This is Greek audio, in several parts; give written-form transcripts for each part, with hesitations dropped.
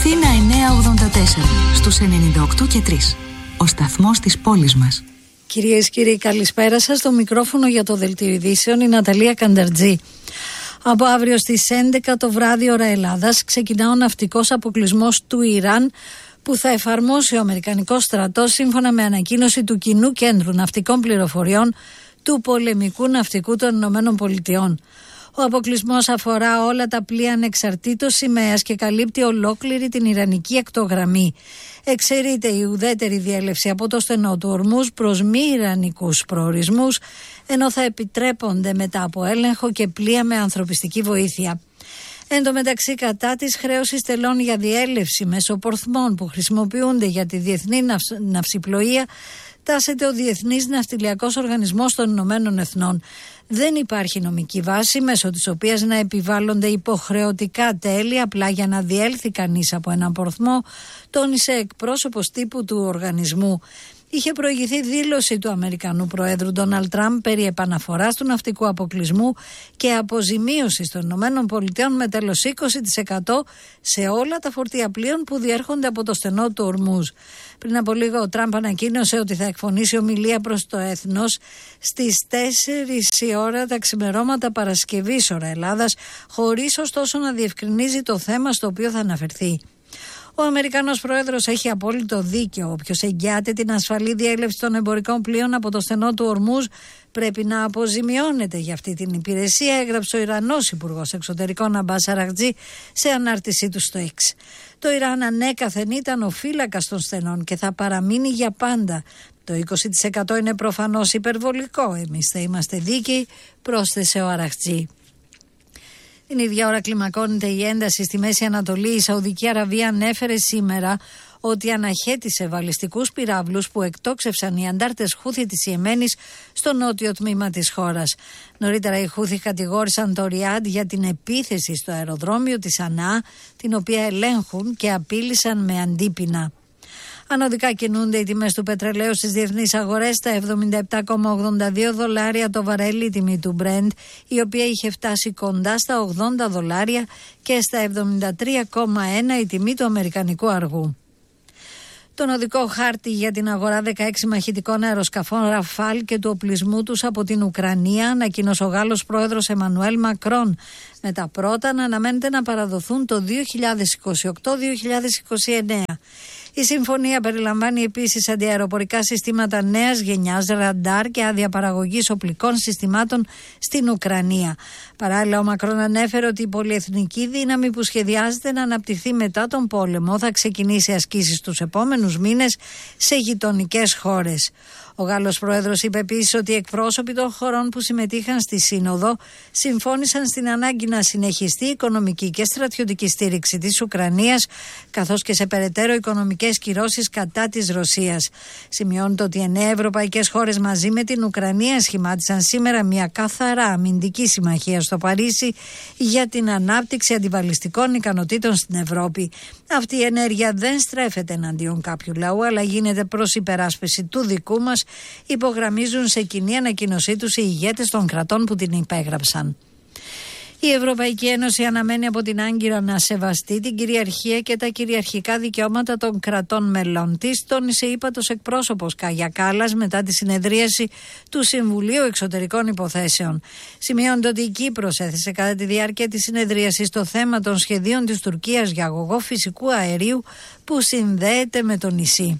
Αθήνα 984 στους 98 και 3. Ο σταθμός της πόλης μας. Κυρίες και κύριοι, καλησπέρα σας. Στο μικρόφωνο για το Δελτίο Ειδήσεων η Ναταλία Κανταρτζή. Από αύριο στις 11 το βράδυ ώρα Ελλάδας ξεκινά ο ναυτικός αποκλεισμός του Ιράν που θα εφαρμόσει ο Αμερικανικός στρατός σύμφωνα με ανακοίνωση του Κοινού Κέντρου Ναυτικών Πληροφοριών του Πολεμικού Ναυτικού των Ηνωμένων Πολιτειών. Ο αποκλεισμός αφορά όλα τα πλοία ανεξαρτήτως σημαίας και καλύπτει ολόκληρη την Ιρανική ακτογραμμή. Εξαιρείται η ουδέτερη διέλευση από το στενό του Ορμούζ προς μη Ιρανικούς προορισμούς, ενώ θα επιτρέπονται μετά από έλεγχο και πλοία με ανθρωπιστική βοήθεια. Εν τω μεταξύ, κατά της χρέωσης τελών για διέλευση μέσω πορθμών που χρησιμοποιούνται για τη διεθνή ναυσιπλοεία, τάσεται ο Διεθνής Ναυτιλιακός Οργανισμός των Ηνωμένων Εθνών. Δεν υπάρχει νομική βάση μέσω της οποίας να επιβάλλονται υποχρεωτικά τέλη απλά για να διέλθει κανείς από έναν πορθμό, τόνισε εκπρόσωπος τύπου του οργανισμού. Είχε προηγηθεί δήλωση του Αμερικανού Προέδρου Ντόναλντ Τραμπ περί επαναφοράς του ναυτικού αποκλεισμού και αποζημίωσης των ΗΠΑ με τέλος 20% σε όλα τα φορτία πλοίων που διέρχονται από το στενό του Ορμούζ. Πριν από λίγο ο Τραμπ ανακοίνωσε ότι θα εκφωνήσει ομιλία προς το έθνος στις 4 η ώρα τα ξημερώματα Παρασκευής ώρα Ελλάδας, χωρίς ωστόσο να διευκρινίζει το θέμα στο οποίο θα αναφερθεί. Ο Αμερικανός Πρόεδρος έχει απόλυτο δίκιο. Όποιος εγγυάται την ασφαλή διέλευση των εμπορικών πλοίων από το στενό του Ορμούζ πρέπει να αποζημιώνεται για αυτή την υπηρεσία, έγραψε ο Ιρανός Υπουργός Εξωτερικών Αμπάς Αραχτζή σε ανάρτησή του στο X. Το Ιράν ανέκαθεν ήταν ο φύλακας των στενών και θα παραμείνει για πάντα. Το 20% είναι προφανώς υπερβολικό. Εμείς θα είμαστε δίκαιοι, πρόσθεσε ο Αραχτζή. Την ίδια ώρα κλιμακώνεται η ένταση στη Μέση Ανατολή. Η Σαουδική Αραβία ανέφερε σήμερα ότι αναχέτησε βαλιστικούς πυράβλους που εκτόξευσαν οι αντάρτες Χούθη της Ιεμένης στο νότιο τμήμα της χώρας. Νωρίτερα οι Χούθη κατηγόρησαν το Ριάντ για την επίθεση στο αεροδρόμιο της Σανά, την οποία ελέγχουν, και απείλησαν με αντίπεινα. Ανωδικά κινούνται οι τιμές του πετρελαίου στις διεθνείς αγορές στα $77,82 το βαρέλι, η τιμή του Brent, η οποία είχε φτάσει κοντά στα $80 και στα 73,1 η τιμή του αμερικανικού αργού. Τον οδικό χάρτη για την αγορά 16 μαχητικών αεροσκαφών Ραφάλ και του οπλισμού τους από την Ουκρανία ανακοίνωσε ο Γάλλος πρόεδρος Εμμανουέλ Μακρόν, με τα πρώτα να αναμένεται να παραδοθούν το 2028-2029. Η συμφωνία περιλαμβάνει επίσης αντιαεροπορικά συστήματα νέας γενιάς, ραντάρ και άδεια παραγωγής οπλικών συστημάτων στην Ουκρανία. Παράλληλα, ο Μακρόν ανέφερε ότι η πολυεθνική δύναμη που σχεδιάζεται να αναπτυχθεί μετά τον πόλεμο θα ξεκινήσει ασκήσεις τους επόμενους μήνες σε γειτονικές χώρες. Ο Γάλλος Πρόεδρος είπε επίσης ότι οι εκπρόσωποι των χωρών που συμμετείχαν στη Σύνοδο συμφώνησαν στην ανάγκη να συνεχιστεί η οικονομική και στρατιωτική στήριξη της Ουκρανίας, καθώς και σε περαιτέρω οικονομικές κυρώσεις κατά της Ρωσίας. Σημειώνεται ότι 9 ευρωπαϊκές χώρες μαζί με την Ουκρανία σχημάτισαν σήμερα μια καθαρά αμυντική συμμαχία στο Παρίσι για την ανάπτυξη αντιβαλιστικών ικανοτήτων στην Ευρώπη. Αυτή η ενέργεια δεν στρέφεται εναντίον κάποιου λαού, αλλά γίνεται προς υπεράσπιση του δικού μας, υπογραμμίζουν σε κοινή ανακοίνωσή τους οι ηγέτες των κρατών που την υπέγραψαν. Η Ευρωπαϊκή Ένωση αναμένει από την Άγκυρα να σεβαστεί την κυριαρχία και τα κυριαρχικά δικαιώματα των κρατών μελών της, τόνισε ύπατος εκπρόσωπος Κάγια Κάλλας μετά τη συνεδρίαση του Συμβουλίου Εξωτερικών Υποθέσεων. Σημειώνεται ότι η Κύπρος έθεσε κατά τη διάρκεια της συνεδρίασης το θέμα των σχεδίων της Τουρκίας για αγωγό φυσικού αερίου που συνδέεται με το νησί.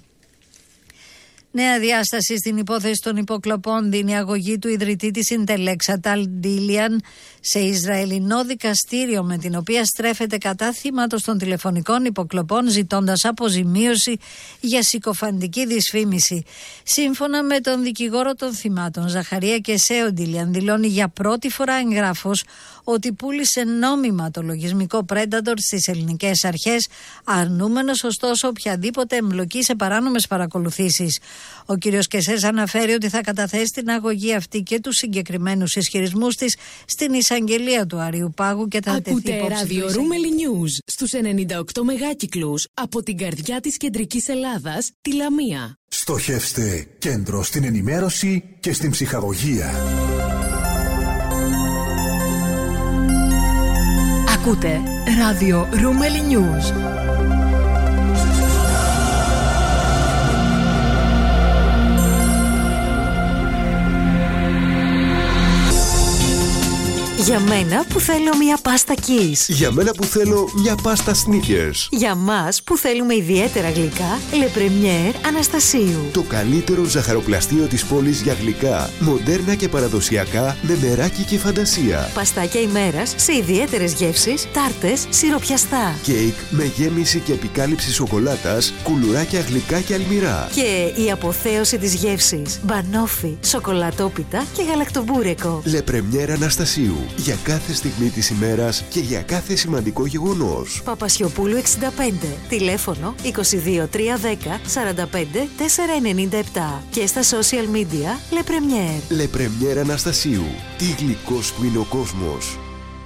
Νέα διάσταση στην υπόθεση των υποκλοπών δίνει η αγωγή του ιδρυτή της Ιντελέξ Ατάλ Ντίλιαν σε Ισραηλινό δικαστήριο, με την οποία στρέφεται κατά θύματος των τηλεφωνικών υποκλοπών, ζητώντας αποζημίωση για συκοφαντική δυσφήμιση. Σύμφωνα με τον δικηγόρο των θυμάτων Ζαχαρία Κεσέ, ο Ντίλιαν δηλώνει για πρώτη φορά εγγράφος ότι πούλησε νόμιμα το λογισμικό Predator στις ελληνικές αρχές, αρνούμενος ωστόσο οποιαδήποτε εμπλοκή σε παράνομες παρακολουθήσεις. Ο κύριος Κεσές αναφέρει ότι θα καταθέσει την αγωγή αυτή και τους συγκεκριμένους ισχυρισμούς της στην εισαγγελία του Αριού Πάγου και θα τεθεί υπόψη. Ακούτε ράδιο Ρούμελι News στους 98 μεγάκυκλους από την καρδιά της κεντρικής Ελλάδας, τη Λαμία. Στοχεύστε κέντρο στην ενημέρωση και στην ψυχαγωγία. Ακούτε ράδιο Ρούμελι News. 98 μεγάκυκλους από την καρδιά της κεντρικής Ελλάδας, τη Λαμία. Στοχεύστε κέντρο στην ενημέρωση και στην ψυχαγωγία. Ακούτε ράδιο Ρούμελι News. 98 μεγάκυκλους από την καρδιά της κεντρικής Ελλάδας, τη Λαμία. 98 μεγάκυκλους από την καρδιά της κεντρικής Ελλάδας, τη Λαμία. Ακούτε ράδιο Ρούμελι News. Για μένα που θέλω μια πάστα Kiss. Για μένα που θέλω μια πάστα Snickers. Για μας που θέλουμε ιδιαίτερα γλυκά, Le Premier Αναστασίου. Το καλύτερο ζαχαροπλαστείο της πόλης για γλυκά, μοντέρνα και παραδοσιακά, με μεράκι και φαντασία. Παστάκια ημέρας σε ιδιαίτερες γεύσεις, τάρτες, σιροπιαστά. Κέικ με γέμιση και επικάλυψη σοκολάτας, κουλουράκια γλυκά και αλμυρά. Και η αποθέωση της γεύσης, μπανόφι, σοκολατόπιτα και γαλακτομπούρεκο. Le Premier Αναστασίου. Για κάθε στιγμή της ημέρας και για κάθε σημαντικό γεγονός. Παπασιοπούλου 65. Τηλέφωνο 22 310 45 497. Και στα social media Le Premier. Le Premier Αναστασίου. Τι γλυκός που είναι ο κόσμος.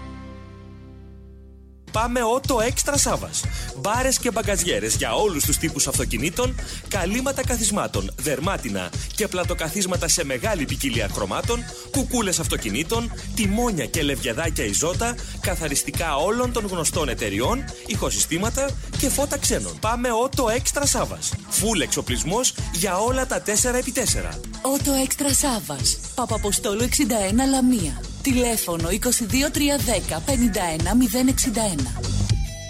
Πάμε Auto Extra Savas. Μπάρες και μπαγκαζιέρες για όλους τους τύπους αυτοκινήτων, καλύματα καθισμάτων, δερμάτινα και πλατοκαθίσματα σε μεγάλη ποικιλία χρωμάτων, κουκούλες αυτοκινήτων, τιμόνια και λευκεδάκια Ιζότα, καθαριστικά όλων των γνωστών εταιριών, ηχοσυστήματα και φώτα ξένων. Πάμε Auto Extra Savas. Φουλ εξοπλισμός για όλα τα 4x4. Auto Extra Savas. Παπαποστόλου 61 Λαμία. Τηλέφωνο 22 310 51 061.